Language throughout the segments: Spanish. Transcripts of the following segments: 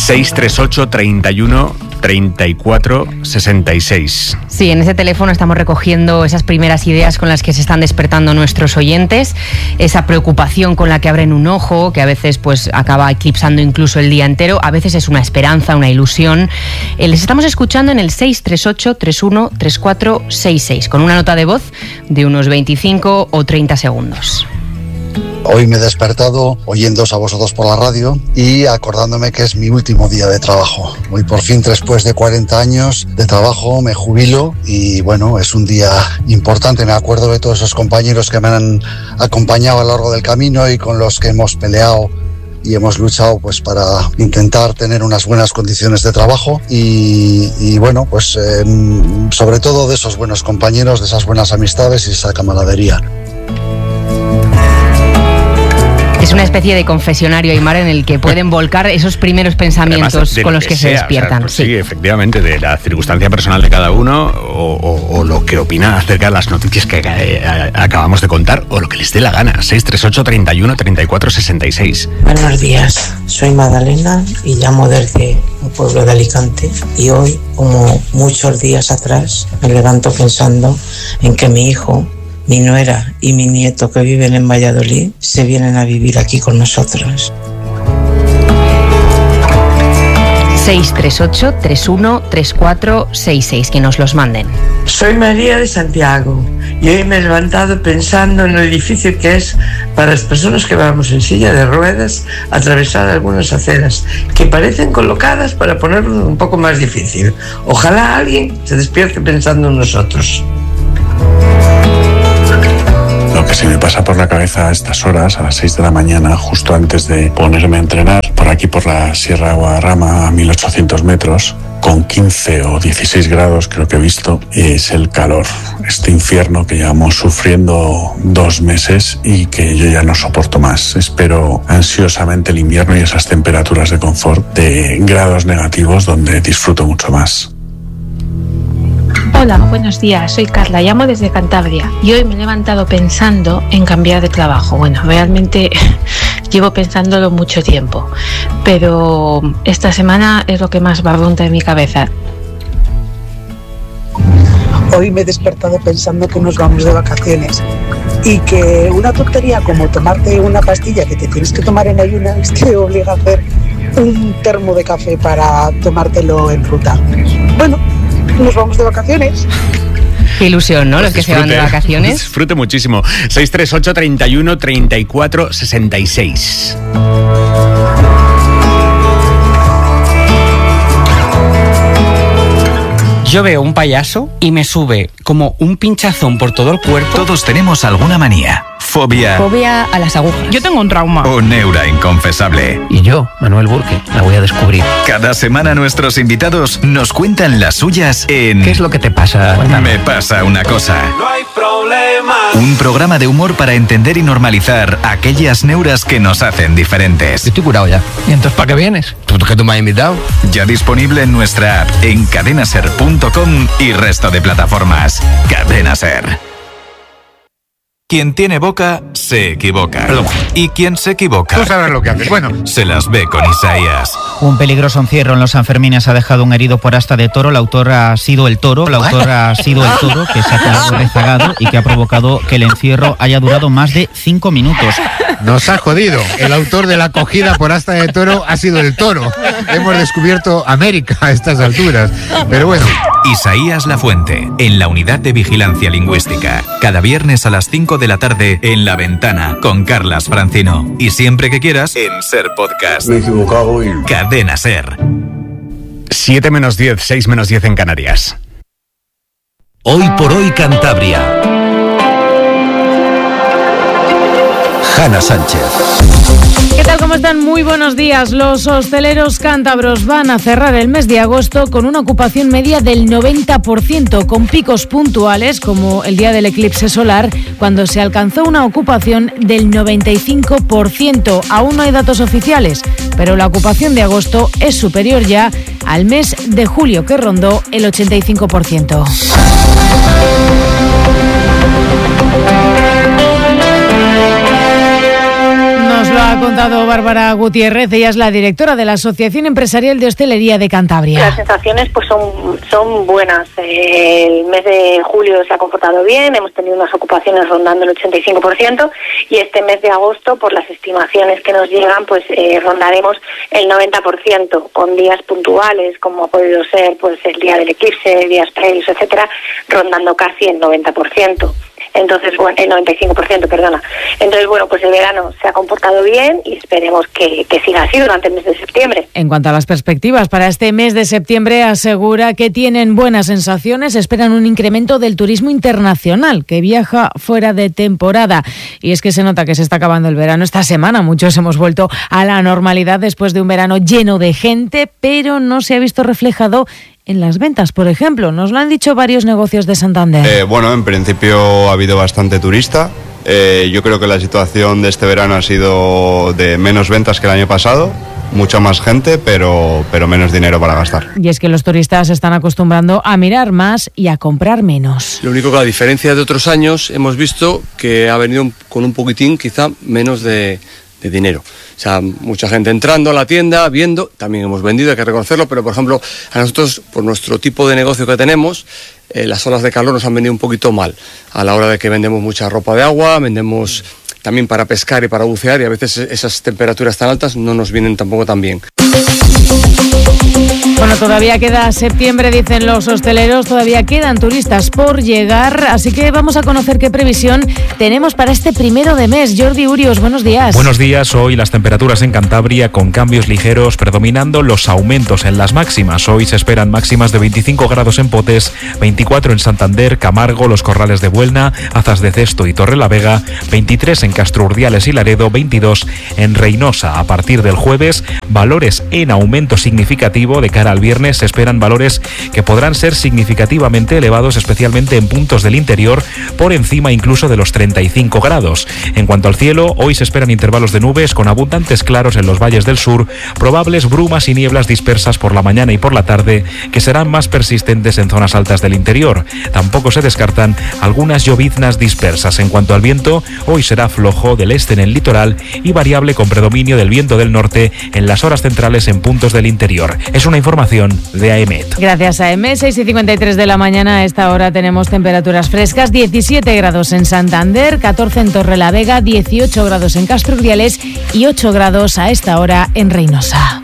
638 31 34 66. Sí, en ese teléfono estamos recogiendo esas primeras ideas con las que se están despertando nuestros oyentes, esa preocupación con la que abren un ojo, que a veces pues acaba eclipsando incluso el día entero, a veces es una esperanza, una ilusión. Les estamos escuchando en el 638 31 34 66, con una nota de voz de unos 25 o 30 segundos. Hoy me he despertado oyéndoos a vosotros por la radio y acordándome que es mi último día de trabajo. Hoy por fin, después de 40 años de trabajo, me jubilo y bueno, es un día importante. Me acuerdo de todos esos compañeros que me han acompañado a lo largo del camino y con los que hemos peleado y hemos luchado pues para intentar tener unas buenas condiciones de trabajo y bueno, pues sobre todo de esos buenos compañeros, de esas buenas amistades y esa camaradería. Es una especie de confesionario, Aimar, en el que pueden volcar esos primeros pensamientos además, con los que se despiertan. O sea, pues sí, efectivamente, de la circunstancia personal de cada uno o lo que opina acerca de las noticias que acabamos de contar o lo que les dé la gana. 638 31 34 66. Buenos días, soy Magdalena y llamo desde un pueblo de Alicante y hoy, como muchos días atrás, me levanto pensando en que mi hijo, mi nuera y mi nieto que viven en Valladolid se vienen a vivir aquí con nosotros. 638 31 34 66, que nos los manden. Soy María de Santiago y hoy me he levantado pensando en lo difícil que es para las personas que vamos en silla de ruedas atravesar algunas aceras que parecen colocadas para ponerlo un poco más difícil. Ojalá alguien se despierte pensando en nosotros. Lo que se me pasa por la cabeza a estas horas, a las 6 de la mañana, justo antes de ponerme a entrenar, por aquí por la Sierra de Guadarrama a 1800 metros, con 15 o 16 grados creo que he visto, es el calor. Este infierno que llevamos sufriendo 2 meses y que yo ya no soporto más. Espero ansiosamente el invierno y esas temperaturas de confort de grados negativos donde disfruto mucho más. Hola, buenos días, soy Carla, llamo desde Cantabria y hoy me he levantado pensando en cambiar de trabajo. Bueno, realmente llevo pensándolo mucho tiempo, pero esta semana es lo que más barrunta en mi cabeza. Hoy me he despertado pensando que nos vamos de vacaciones y que una tontería como tomarte una pastilla que te tienes que tomar en ayunas te obliga a hacer un termo de café para tomártelo en ruta. Bueno, nos vamos de vacaciones. Qué ilusión, ¿no? Pues los que se van de vacaciones. Disfrute muchísimo. 638 31 34 66. Yo veo un payaso y me sube como un pinchazón por todo el cuerpo. Todos tenemos alguna manía. Fobia a las agujas. Yo tengo un trauma. O neura inconfesable. Y yo, Manuel Burke, la voy a descubrir. Cada semana nuestros invitados nos cuentan las suyas en... ¿Qué es lo que te pasa? Cuéntame. Me pasa una cosa. No hay problema. Un programa de humor para entender y normalizar aquellas neuras que nos hacen diferentes. Yo estoy curado ya. ¿Y entonces para qué vienes? ¿Tú que tú me has invitado? Ya disponible en nuestra app, en cadenaser.com y resto de plataformas. Cadena Ser. Quien tiene boca, se equivoca. Perdón. Y quien se equivoca... Tú sabrás lo que haces. Bueno. Se las ve con Isaías. Un peligroso encierro en los Sanfermines ha dejado un herido por asta de toro. La autora ha sido el toro. La autora ha sido el toro que se ha quedado rezagado y que ha provocado que el encierro haya durado más de 5 minutos. Nos ha jodido. El autor de la cogida por asta de toro ha sido el toro. Hemos descubierto América a estas alturas. Pero bueno. Isaías Lafuente, en la Unidad de Vigilancia Lingüística. Cada viernes a las 5 de la tarde en La Ventana con Carlas Francino. Y siempre que quieras en Ser Podcast. Me he equivocado hoy. Cadena Ser. 7 menos 10, 6 menos 10 en Canarias. Hoy por hoy Cantabria. Hanna Sánchez. ¿Qué tal? ¿Cómo están? Muy buenos días. Los hosteleros cántabros van a cerrar el mes de agosto con una ocupación media del 90%, con picos puntuales como el día del eclipse solar, cuando se alcanzó una ocupación del 95%. Aún no hay datos oficiales, pero la ocupación de agosto es superior ya al mes de julio, que rondó el 85%. Nos lo ha contado Bárbara Gutiérrez. Ella es la directora de la Asociación Empresarial de Hostelería de Cantabria. Las sensaciones pues son buenas. El mes de julio se ha comportado bien, hemos tenido unas ocupaciones rondando el 85% y este mes de agosto, por las estimaciones que nos llegan, pues rondaremos el 90%, con días puntuales como ha podido ser pues el día del eclipse, días previos, etcétera, rondando casi el 90%. Entonces, bueno, el 95%, perdona. Entonces, bueno, pues el verano se ha comportado bien y esperemos que siga así durante el mes de septiembre. En cuanto a las perspectivas para este mes de septiembre, asegura que tienen buenas sensaciones, esperan un incremento del turismo internacional que viaja fuera de temporada. Y es que se nota que se está acabando el verano. Esta semana muchos hemos vuelto a la normalidad después de un verano lleno de gente, pero no se ha visto reflejado en las ventas, por ejemplo. Nos lo han dicho varios negocios de Santander. Bueno, en principio ha habido bastante turista. Yo creo que la situación de este verano ha sido de menos ventas que el año pasado. Mucha más gente, pero menos dinero para gastar. Y es que los turistas se están acostumbrando a mirar más y a comprar menos. Lo único que, a diferencia de otros años, hemos visto que ha venido con un poquitín, quizá, menos de dinero. O sea, mucha gente entrando a la tienda, viendo, también hemos vendido, hay que reconocerlo, pero por ejemplo, a nosotros, por nuestro tipo de negocio que tenemos, las olas de calor nos han venido un poquito mal, a la hora de que vendemos mucha ropa de agua, vendemos también para pescar y para bucear, y a veces esas temperaturas tan altas no nos vienen tampoco tan bien. Bueno, todavía queda septiembre, dicen los hosteleros, todavía quedan turistas por llegar, así que vamos a conocer qué previsión tenemos para este primero de mes. Jordi Urios, buenos días. Buenos días. Hoy las temperaturas en Cantabria con cambios ligeros, predominando los aumentos en las máximas. Hoy se esperan máximas de 25 grados en Potes, 24 en Santander, Camargo, Los Corrales de Buelna, Azas de Cesto y Torrelavega, 23 en Castro Urdiales y Laredo, 22 en Reynosa. A partir del jueves, valores en aumento significativo. De cara al viernes se esperan valores que podrán ser significativamente elevados, especialmente en puntos del interior, por encima incluso de los 35 grados. En cuanto al cielo, hoy se esperan intervalos de nubes con abundantes claros en los valles del sur, probables brumas y nieblas dispersas por la mañana y por la tarde, que serán más persistentes en zonas altas del interior. Tampoco se descartan algunas lloviznas dispersas. En cuanto al viento, hoy será flojo del este en el litoral y variable con predominio del viento del norte en las horas centrales en puntos del interior. Es una información de AEMET. Gracias, AEMET. 6:53 de la mañana. A esta hora tenemos temperaturas frescas, 17 grados en Santander, 14 en Torrelavega, 18 grados en Castro Urdiales y 8 grados a esta hora en Reynosa.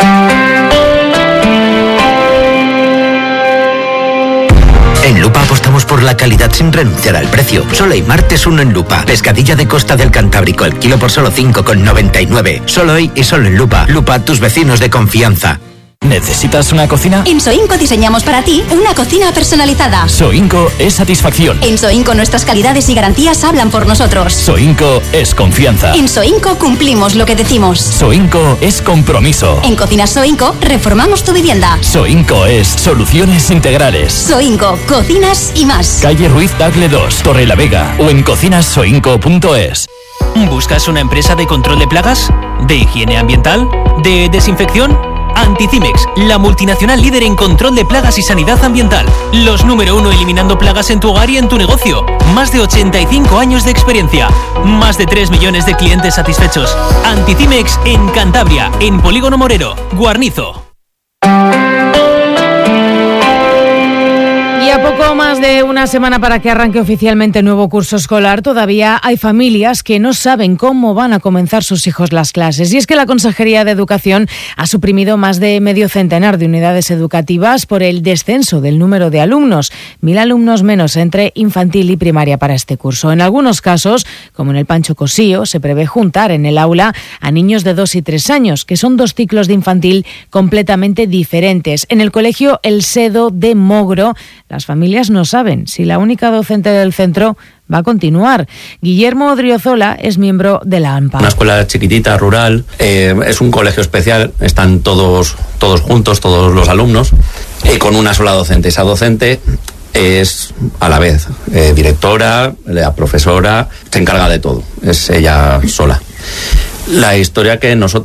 En Lupa apostamos por la calidad sin renunciar al precio. Solo hay martes 1 en Lupa. Pescadilla de Costa del Cantábrico, el kilo por solo 5,99. Solo hoy y solo en Lupa. Lupa, tus vecinos de confianza. ¿Necesitas una cocina? En Soinco diseñamos para ti una cocina personalizada. Soinco es satisfacción. En Soinco nuestras calidades y garantías hablan por nosotros. Soinco es confianza. En Soinco cumplimos lo que decimos. Soinco es compromiso. En Cocinas Soinco reformamos tu vivienda. Soinco es soluciones integrales. Soinco, cocinas y más. Calle Ruiz Tagle 2, Torrelavega o en cocinassoinco.es. ¿Buscas una empresa de control de plagas? ¿De higiene ambiental? ¿De desinfección? Anticimex, la multinacional líder en control de plagas y sanidad ambiental. Los número 1 eliminando plagas en tu hogar y en tu negocio. Más de 85 años de experiencia. Más de 3 millones de clientes satisfechos. Anticimex en Cantabria, en Polígono Morero, Guarnizo. Y a poco más de una semana para que arranque oficialmente el nuevo curso escolar, todavía hay familias que no saben cómo van a comenzar sus hijos las clases. Y es que la Consejería de Educación ha suprimido más de medio centenar de unidades educativas por el descenso del número de alumnos. 1.000 alumnos menos entre infantil y primaria para este curso. En algunos casos, como en el Pancho Cosío, se prevé juntar en el aula a niños de 2 y 3 años, que son 2 ciclos de infantil completamente diferentes. En el colegio El Sedo de Mogro, las familias no saben si la única docente del centro va a continuar. Guillermo Odriozola es miembro de la AMPA. Una escuela chiquitita, rural, es un colegio especial, están todos juntos, todos los alumnos, con una sola docente. Esa docente es a la vez directora, la profesora, se encarga de todo, es ella sola. La historia que nosotros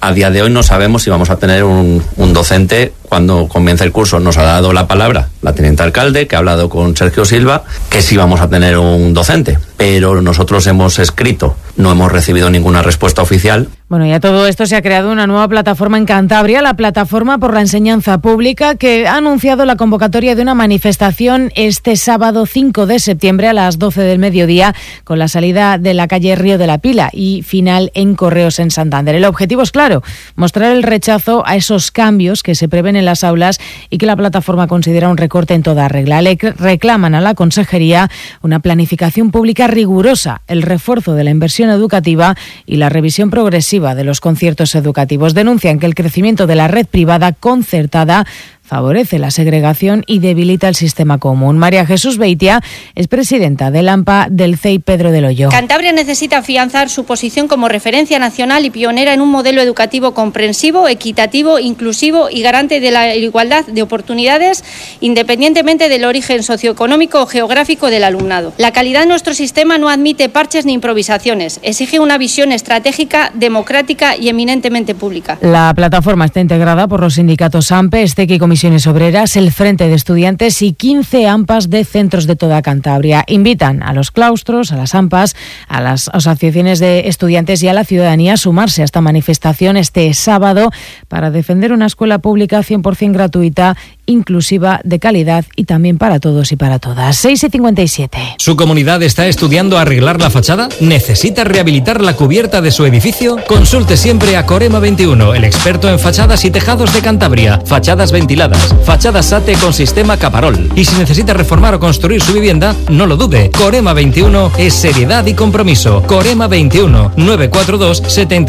A día de hoy no sabemos si vamos a tener un docente cuando comience el curso. Nos ha dado la palabra la teniente alcalde, que ha hablado con Sergio Silva, que sí vamos a tener un docente, pero nosotros hemos escrito, no hemos recibido ninguna respuesta oficial. Bueno, y a todo esto se ha creado una nueva plataforma en Cantabria, la Plataforma por la Enseñanza Pública, que ha anunciado la convocatoria de una manifestación este sábado 5 de septiembre a las 12 del mediodía, con la salida de la calle Río de la Pila y final en Correos en Santander. El objetivo es claro, mostrar el rechazo a esos cambios que se prevén en las aulas y que la plataforma considera un recorte en toda regla. Le reclaman a la Consejería una planificación pública rigurosa, el refuerzo de la inversión educativa y la revisión progresiva de los conciertos educativos. Denuncian que el crecimiento de la red privada concertada favorece la segregación y debilita el sistema común. María Jesús Beitia es presidenta del AMPA del CEI Pedro del Hoyo. Cantabria necesita afianzar su posición como referencia nacional y pionera en un modelo educativo comprensivo, equitativo, inclusivo y garante de la igualdad de oportunidades, independientemente del origen socioeconómico o geográfico del alumnado. La calidad de nuestro sistema no admite parches ni improvisaciones, exige una visión estratégica, democrática y eminentemente pública. La plataforma está integrada por los sindicatos AMPE, STEC y Comisiones Obreras, el Frente de Estudiantes y 15 AMPAs de centros de toda Cantabria. Invitan a los claustros, a las AMPAs, a las asociaciones de estudiantes y a la ciudadanía a sumarse a esta manifestación este sábado para defender una escuela pública 100% gratuita, inclusiva, de calidad y también para todos y para todas. 6:57. ¿Su comunidad está estudiando arreglar la fachada? ¿Necesita rehabilitar la cubierta de su edificio? Consulte siempre a Corema 21, el experto en fachadas y tejados de Cantabria. Fachadas ventiladas, fachadas SATE con sistema Caparol. Y si necesita reformar o construir su vivienda, no lo dude. Corema 21 es seriedad y compromiso. Corema 21 942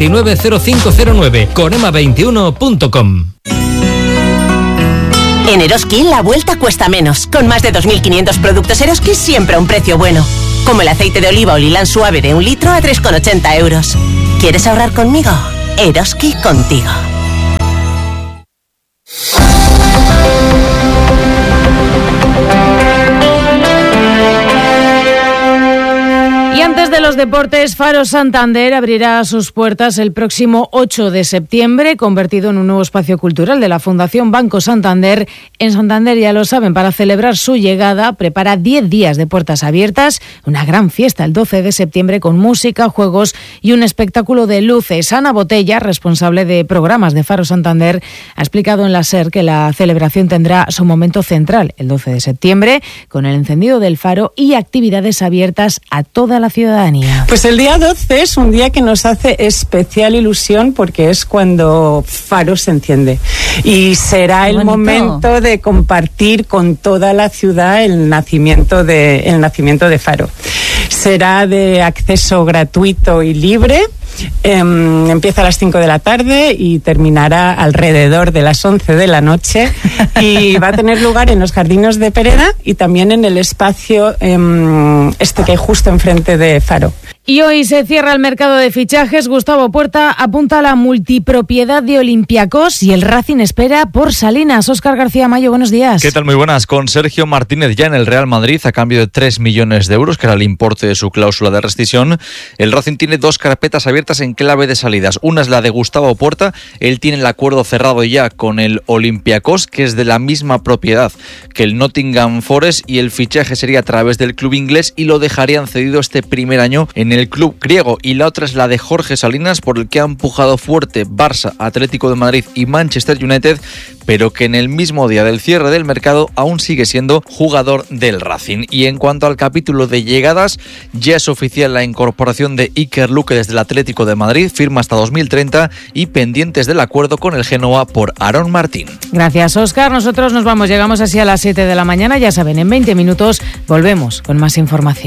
790509. corema21.com. En Eroski la vuelta cuesta menos. Con más de 2.500 productos Eroski siempre a un precio bueno. Como el aceite de oliva o lilán suave de 1 litro a 3,80 euros. ¿Quieres ahorrar conmigo? Eroski contigo. Y antes de los deportes, Faro Santander abrirá sus puertas el próximo 8 de septiembre, convertido en un nuevo espacio cultural de la Fundación Banco Santander. En Santander, ya lo saben, para celebrar su llegada, prepara 10 días de puertas abiertas, una gran fiesta el 12 de septiembre con música, juegos y un espectáculo de luces. Ana Botella, responsable de programas de Faro Santander, ha explicado en la SER que la celebración tendrá su momento central el 12 de septiembre, con el encendido del faro y actividades abiertas a toda la ciudadanía. Pues el día 12 es un día que nos hace especial ilusión porque es cuando Faro se enciende y será el momento de compartir con toda la ciudad el nacimiento de Faro. Será de acceso gratuito y libre. Empieza a las 5 de la tarde y terminará alrededor de las 11 de la noche y va a tener lugar en los jardines de Pereda y también en el espacio que hay justo enfrente de Faro. Y hoy se cierra el mercado de fichajes. Gustavo Puerta apunta a la multipropiedad de Olympiacos y el Racing espera por Salinas. Óscar García Mayo, buenos días. ¿Qué tal? Muy buenas. Con Sergio Martínez ya en el Real Madrid a cambio de 3 millones de euros, que era el importe de su cláusula de rescisión, el Racing tiene 2 carpetas abiertas en clave de salidas. Una es la de Gustavo Puerta. Él tiene el acuerdo cerrado ya con el Olympiacos, que es de la misma propiedad que el Nottingham Forest, y el fichaje sería a través del club inglés y lo dejarían cedido este primer año en el club griego. Y la otra es la de Jorge Salinas, por el que ha empujado fuerte Barça, Atlético de Madrid y Manchester United, pero que en el mismo día del cierre del mercado aún sigue siendo jugador del Racing. Y en cuanto al capítulo de llegadas, ya es oficial la incorporación de Iker Luque desde el Atlético de Madrid, firma hasta 2030 y pendientes del acuerdo con el Génova por Aaron Martín. Gracias, Óscar. Nosotros nos vamos, llegamos así a las 7 de la mañana. Ya saben, en 20 minutos volvemos con más información.